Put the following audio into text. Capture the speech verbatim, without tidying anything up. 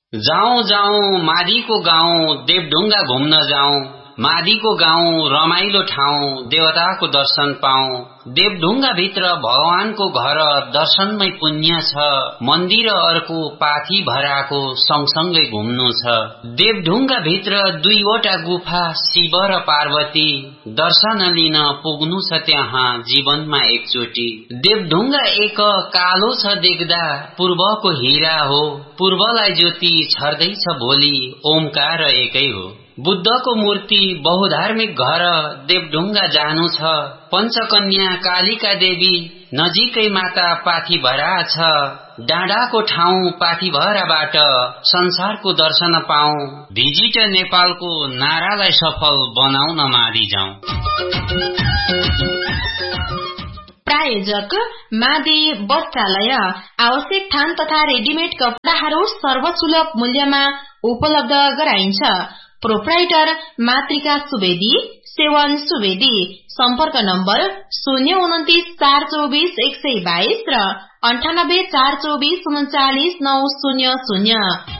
जाउँ जाउँ मादीको गाउँ देवढुङ्गा घुम्न जाउँ, मादीको गाउँ रमाइलो ठाउँ देवताको दर्शन पाऊँ। देवढुङ्गा भित्र भगवानको घर दर्शनमै पुण्य छ, मन्दिर अर्को पाथी भराको सँगसँगै घुम्नु छ। देवढुङ्गा भित्र दुईवटा गुफा शिव र पार्वती, दर्शन लिन पुग्नु छ त्यहाँ जीवनमा एकचोटि। देवढुङ्गा एक कालो छ देख्दा पूर्वको हीरा हो, पूर्वलाई ज्योति छर्दैछ भोलि ओमकार एकै हो। बुद्धको मूर्ति बहुधार्मिक घर देवढुङ्गा जानु छ, पञ्चकन्या कालिका देवी नजिकै माता पाथिभरा छ। डाँडाको ठाउँ पाथिभराबाट संसारको दर्शन पाऊँ, भिजिट नेपालको नारालाई सफल बनाउन मादी जाउँ। प्रायोजक मादी वस्त्रालय, आवश्यक थान तथा रेडिमेड कपडाहरू सर्वसुलभ मूल्यमा उपलब्ध गराइन्छ। प्रोप्राइटर मातृका सुवेदी, सेवन सुवेदी। सम्पर्क नम्बर शून्य उन्तिस चार चौबीस एक सय बाइस र अन्ठानब्बे चार चौबीस उन्चालिस नौ शून्य शून्य।